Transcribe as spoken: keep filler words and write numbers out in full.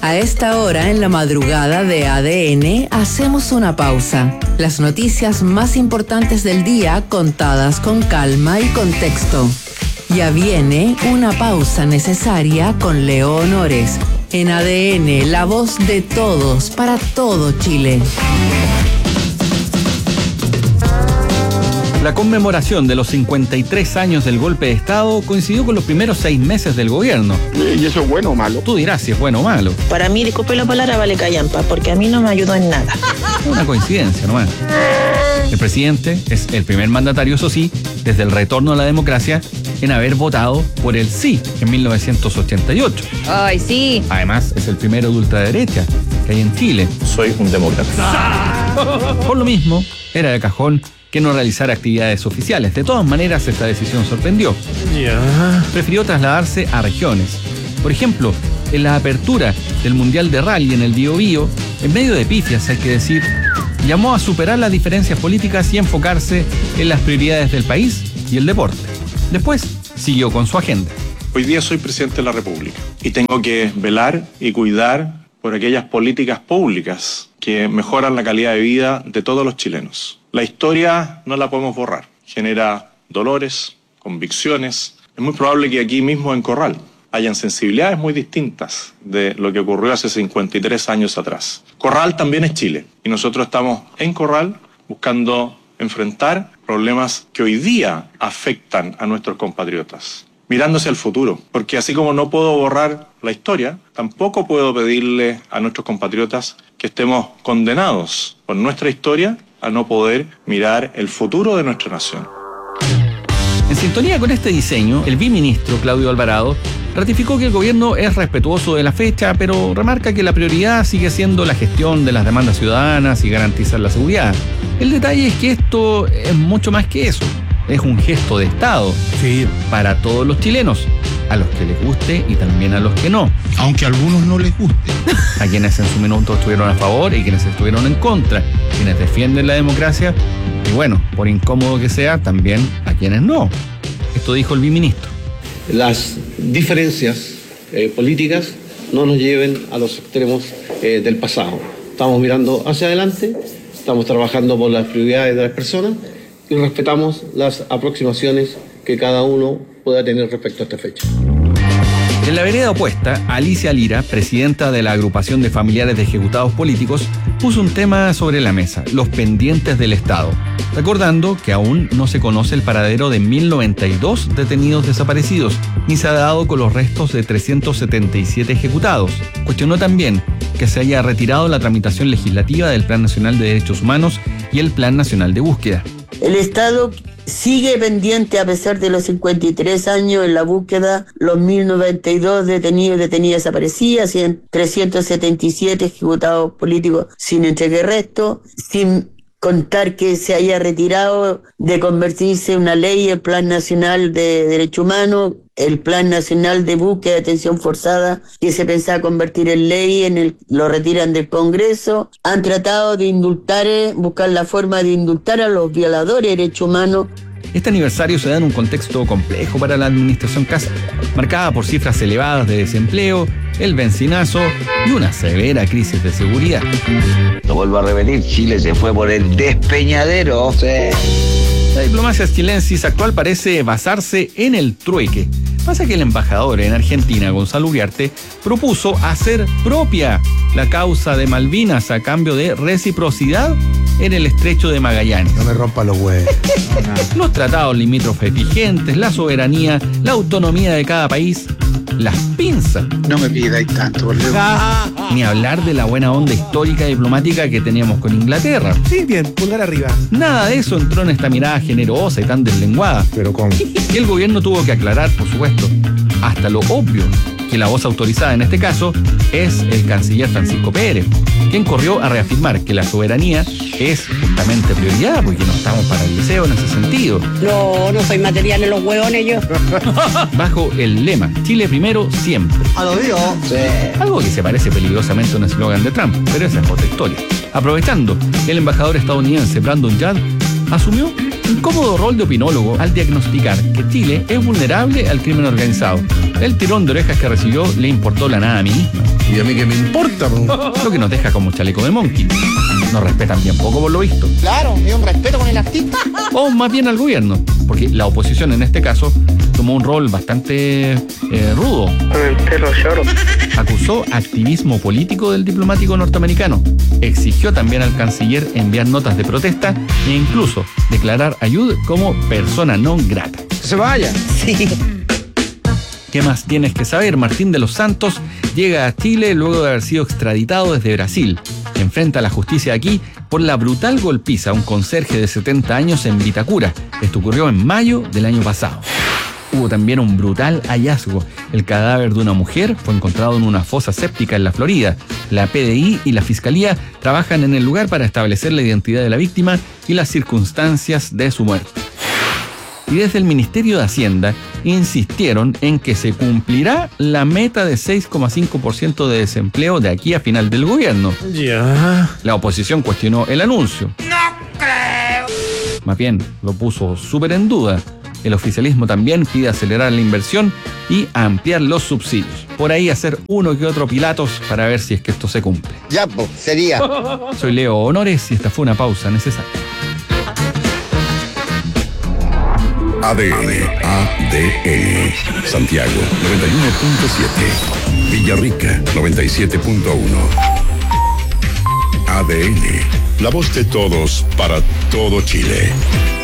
A esta hora, en la madrugada de A D N, hacemos una pausa. Las noticias más importantes del día contadas con calma y contexto. Ya viene una pausa necesaria con Leo Honores. En A D N, la voz de todos para todo Chile. La conmemoración de los cincuenta y tres años del golpe de Estado coincidió con los primeros seis meses del gobierno. ¿Y eso es bueno o malo? Tú dirás si es bueno o malo. Para mí, disculpe la palabra, vale callampa, porque a mí no me ayudó en nada. Una coincidencia nomás. El presidente es el primer mandatario, eso sí, desde el retorno a la democracia, en haber votado por el sí en mil novecientos ochenta y ocho. ¡Ay, sí! Además, es el primero de ultraderecha que hay en Chile. Soy un demócrata. Por lo mismo, era de cajón que no realizara actividades oficiales. De todas maneras, esta decisión sorprendió. Ya. Prefirió trasladarse a regiones. Por ejemplo, en la apertura del Mundial de Rally en el Biobío, en medio de pifias, hay que decir, llamó a superar las diferencias políticas y enfocarse en las prioridades del país y el deporte. Después, siguió con su agenda. Hoy día soy presidente de la República y tengo que velar y cuidar por aquellas políticas públicas que mejoran la calidad de vida de todos los chilenos. La historia no la podemos borrar. Genera dolores, convicciones. Es muy probable que aquí mismo en Corral hayan sensibilidades muy distintas de lo que ocurrió hace cincuenta y tres años atrás. Corral también es Chile y nosotros estamos en Corral buscando enfrentar problemas que hoy día afectan a nuestros compatriotas, mirándose al futuro, porque así como no puedo borrar la historia, tampoco puedo pedirle a nuestros compatriotas que estemos condenados por nuestra historia a no poder mirar el futuro de nuestra nación. En sintonía con este diseño, el viceministro Claudio Alvarado ratificó que el gobierno es respetuoso de la fecha, pero remarca que la prioridad sigue siendo la gestión de las demandas ciudadanas y garantizar la seguridad. El detalle es que esto es mucho más que eso. Es un gesto de Estado. Sí. Para todos los chilenos, a los que les guste y también a los que no. Aunque a algunos no les guste. A quienes en su minuto estuvieron a favor y quienes estuvieron en contra, quienes defienden la democracia y bueno, por incómodo que sea, también a quienes no. Esto dijo el viceministro. Las diferencias eh, políticas no nos lleven a los extremos eh, del pasado. Estamos mirando hacia adelante, estamos trabajando por las prioridades de las personas y respetamos las aproximaciones que cada uno pueda tener respecto a esta fecha. En la vereda opuesta, Alicia Lira, presidenta de la agrupación de familiares de ejecutados políticos, puso un tema sobre la mesa, los pendientes del Estado, recordando que aún no se conoce el paradero de mil noventa y dos detenidos desaparecidos, ni se ha dado con los restos de trescientos setenta y siete ejecutados. Cuestionó también que se haya retirado la tramitación legislativa del Plan Nacional de Derechos Humanos y el Plan Nacional de Búsqueda. El Estado sigue pendiente, a pesar de los cincuenta y tres años, en la búsqueda, los mil noventa y dos detenidos y detenidas desaparecidas, trescientos setenta y siete ejecutados políticos sin entrega de resto, sin contar que se haya retirado de convertirse en una ley el Plan Nacional de Derechos Humanos, el Plan Nacional de Búsqueda de Detención Forzada, que se pensaba convertir en ley, en el, lo retiran del Congreso. Han tratado de indultar, buscar la forma de indultar a los violadores de derechos humanos. Este aniversario se da en un contexto complejo para la administración Kast, marcada por cifras elevadas de desempleo, el benzinazo y una severa crisis de seguridad. Lo vuelvo a repetir, Chile se fue por el despeñadero. Sí. La diplomacia chilensis actual parece basarse en el trueque. Pasa que el embajador en Argentina, Gonzalo Uriarte, propuso hacer propia la causa de Malvinas a cambio de reciprocidad en el estrecho de Magallanes. No me rompa los huevos. Los tratados limítrofes vigentes, la soberanía, la autonomía de cada país, las pinzas. No me pidáis tanto, boludo. Ni hablar de la buena onda histórica y diplomática que teníamos con Inglaterra. Sí, bien, pulgar arriba. Nada de eso entró en esta mirada generosa y tan deslenguada. Pero ¿cómo? Y el gobierno tuvo que aclarar, por supuesto, hasta lo obvio, que la voz autorizada en este caso es el canciller Francisco Pérez, quien corrió a reafirmar que la soberanía es justamente prioridad, porque no estamos para el deseo en ese sentido. No, no soy material en los hueones yo. Bajo el lema, Chile primero siempre. A lo digo. Sí. Algo que se parece peligrosamente a un eslogan de Trump, pero esa es otra historia. Aprovechando, el embajador estadounidense Brandon Judd asumió un cómodo rol de opinólogo al diagnosticar que Chile es vulnerable al crimen organizado El tirón de orejas que recibió le importó la nada a mí misma. ¿Y a mí qué me importa, po? Lo que nos deja como chaleco de monkey. Nos respetan bien poco por lo visto. Claro, hay un respeto con el artista. O más bien al gobierno, porque la oposición en este caso tomó un rol bastante eh, rudo. Acusó activismo político del diplomático norteamericano, exigió también al canciller enviar notas de protesta e incluso declarar a Ayud como persona non grata. Que se vaya. Sí. ¿Qué más tienes que saber? Martín de los Santos llega a Chile luego de haber sido extraditado desde Brasil. Enfrenta a la justicia aquí por la brutal golpiza a un conserje de setenta años en Vitacura. Esto ocurrió en mayo del año pasado. Hubo también un brutal hallazgo. El cadáver de una mujer fue encontrado en una fosa séptica en la Florida. La P D I y la Fiscalía trabajan en el lugar para establecer la identidad de la víctima y las circunstancias de su muerte. Y desde el Ministerio de Hacienda insistieron en que se cumplirá la meta de seis coma cinco por ciento de desempleo de aquí a final del gobierno. Ya. La oposición cuestionó el anuncio. ¡No creo! Más bien, lo puso súper en duda. El oficialismo también pide acelerar la inversión y ampliar los subsidios. Por ahí hacer uno que otro Pilatos para ver si es que esto se cumple. Ya, pues, sería. Soy Leo Honores y esta fue una pausa necesaria. A D N, A D N, Santiago noventa y uno punto siete, Villarrica noventa y siete punto uno. A D N, la voz de todos para todo Chile.